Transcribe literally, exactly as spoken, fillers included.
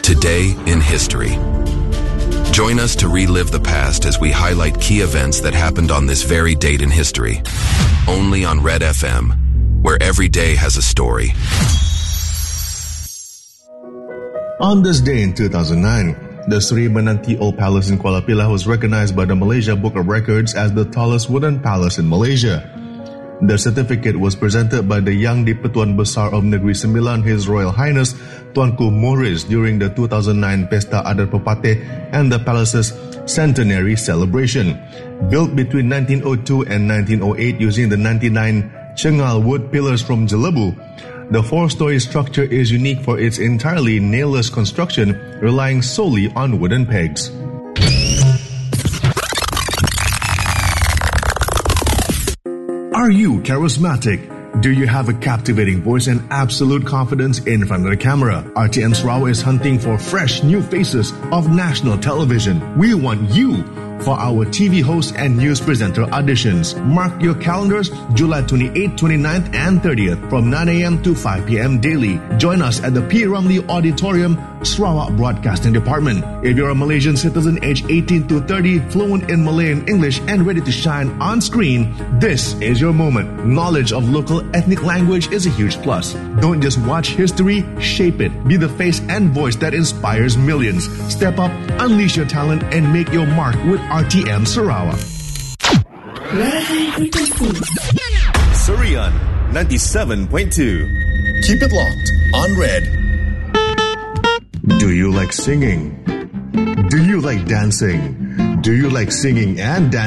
Today in History. Join us to relive the past as we highlight key events that happened on this very date in history. Only on Red F M, where every day has a story. On this day in two thousand nine, the Sri Menanti Old Palace in Kuala Pilah was recognized by the Malaysia Book of Records as the tallest wooden palace in Malaysia. The certificate was presented by the Yang di-Pertuan Besar of Negeri Sembilan, His Royal Highness Tuanku Morris, during the two thousand nine Pesta Adat Pepatih and the palace's centenary celebration. Built between nineteen oh two and nineteen oh eight using the ninety-nine Chengal wood pillars from Jelebu, the four-story structure is unique for its entirely nailless construction, relying solely on wooden pegs. Are you charismatic? Do you have a captivating voice and absolute confidence in front of the camera? R T M Sarawak is hunting for fresh new faces of national television. We want you for our T V host and news presenter auditions. Mark your calendars July twenty-eighth, twenty-ninth and thirtieth from nine a.m. to five p.m. daily. Join us at the P. Ramlee Auditorium, Sarawak Broadcasting Department. If you're a Malaysian citizen aged eighteen to thirty, fluent in Malay and English and ready to shine on screen, this is your moment. Knowledge of local ethnic language is a huge plus. Don't just watch history, shape it. Be the face and voice that inspires millions. Step up, unleash your talent, and make your mark with R T M Sarawak. Surian ninety-seven point two. Keep it locked on Red. Do you like singing? Do you like dancing? Do you like singing and dancing?